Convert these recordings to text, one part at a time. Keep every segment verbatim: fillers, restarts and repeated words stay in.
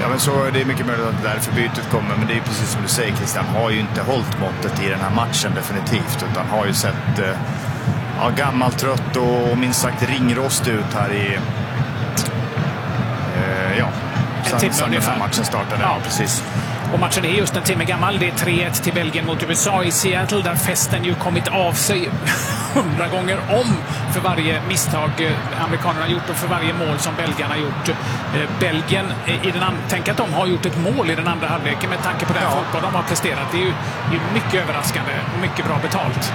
Ja, men så det är mycket möjligt att det därför bytet kommer, men det är precis som du säger, Christian har ju inte hållit måttet i den här matchen definitivt, utan har ju sett eh, ja, gammalt, trött och, och minst sagt ringrost ut här i eh, ja, sen, sen den här matchen startade. Ja, precis. Och matchen är just en timme gammal. Det är tre ett till Belgien mot U S A i Seattle, där festen ju kommit av sig hundra gånger om för varje misstag amerikanerna har gjort och för varje mål som belgarna har gjort. Belgien, i den and- tänk att de har gjort ett mål i den andra halvleken med tanke på den ja. fotboll de har presterat. Det är ju, det är mycket överraskande och mycket bra betalt.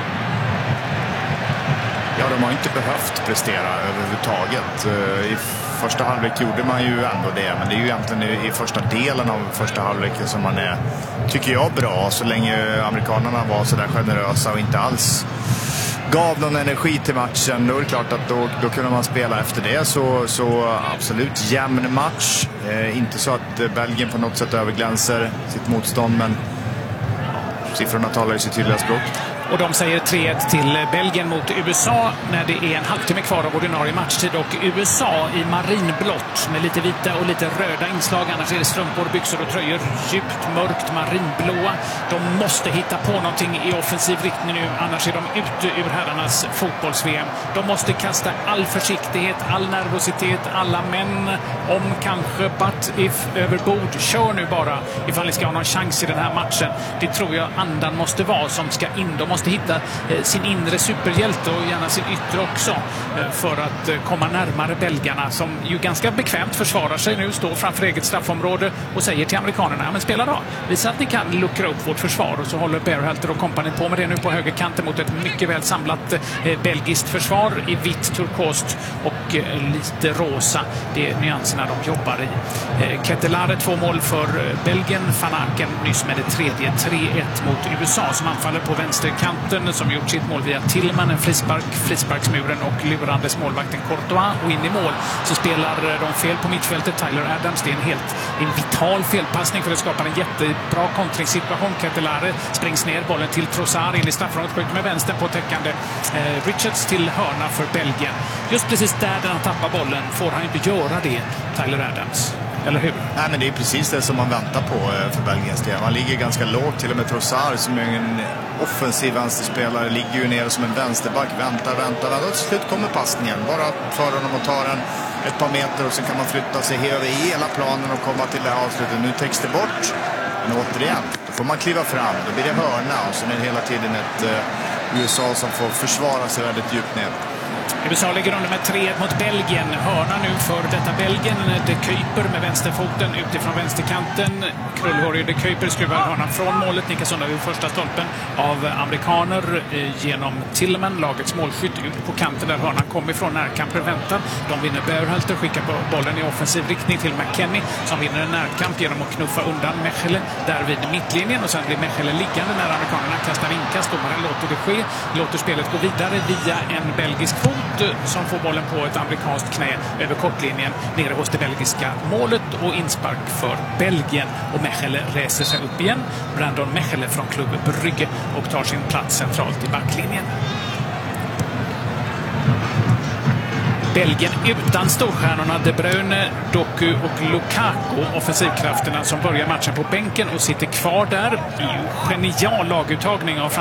Ja, de har inte behövt prestera överhuvudtaget. I första halvlek gjorde man ju ändå det, men det är ju egentligen i första delen av första halvleken som man är, tycker jag, bra. Så länge amerikanerna var så där generösa och inte alls gav någon energi till matchen, då är det klart att då, då kunde man spela efter det. Så, så absolut jämn match. Eh, inte så att Belgien på något sätt överglänser sitt motstånd, men siffrorna talar i sitt tydliga språk. Och de säger tre ett till Belgien mot U S A när det är en halvtimme kvar av ordinarie matchtid. Och U S A i marinblått med lite vita och lite röda inslag. Annars är det strumpor, byxor och tröjor. Djupt mörkt marinblåa. De måste hitta på någonting i offensiv riktning nu. Annars är de ute ur herrarnas fotbolls-V M. De måste kasta all försiktighet, all nervositet, alla män. Om kanske but if över bord. Kör nu bara ifall ni ska ha någon chans i den här matchen. Det tror jag andan måste vara som ska in. De måste hitta sin inre superhjälte och gärna sin yttre också för att komma närmare belgarna, som ju ganska bekvämt försvarar sig nu, står framför eget straffområde och säger till amerikanerna: ja, men spela då, visa att ni kan luckra upp vårt försvar. Och så håller Berhalter och kompani på med det nu på högerkanten mot ett mycket väl samlat eh, belgiskt försvar i vitt, turkost och eh, lite rosa. Det är nyanserna de jobbar i. Eh, Ketelare två mål för eh, Belgien, Van Aken nyss med det tredje, tre ett mot U S A som anfaller på vänsterkanten, som gjort sitt mål via Tillman, en frispark, frisparksmuren och lurandes målvakten Courtois, och in i mål så spelar de fel på mittfältet. Tyler Adams, det är en helt en vital felpassning för det skapar en jättebra kontringssituation. Ketelare springs ner, bollen till Trossard in i straffområdet, skjuter med vänster på täckande eh, Richards till hörna för Belgien. Just precis där han tappar bollen får han inte göra det, Tyler Adams. Eller hur? Nej, men det är precis det som man väntar på för Belgiens del. Man ligger ganska lågt, till och med Trossard som är en offensiv vänsterspelare ligger ju ner som en vänsterback, väntar, väntar, väntar. Och till slut kommer passningen. Bara för honom och tar den ett par meter och sen kan man flytta sig över hela planen och komma till det här avslutet. Nu täcks det bort, men återigen, då får man kliva fram. Då blir det hörna och så är det hela tiden ett uh, U S A som får försvara sig väldigt djupt ner. U S A ligger under med tre ett mot Belgien. Hörna nu för detta Belgien. De Kuyper med vänsterfoten utifrån vänsterkanten. Krullhårig De Kuyper skruvar hörnan från målet. Nickas undan vid första stolpen av amerikaner genom Tillman, lagets målskytt, ut på kanten där hörnan kommer ifrån. Närkamper väntar. De vinner. Berhalter skickar bollen i offensiv riktning till McKennie som vinner en närkamp genom att knuffa undan Mechele där vid mittlinjen, och sen blir Mechele liggande när amerikanerna kastar inkast. Domaren låter det ske. Låter spelet gå vidare via en belgisk fot som får bollen på ett amerikanskt knä över kortlinjen nere hos det belgiska målet, och inspark för Belgien, och Mechele reser sig upp igen. Brandon Mechele från Club Brugge och tar sin plats centralt i backlinjen. Belgien utan storstjärnorna De Bruyne, Doku och Lukaku, offensivkrafterna som börjar matchen på bänken och sitter kvar där. Det är ju genial laguttagning av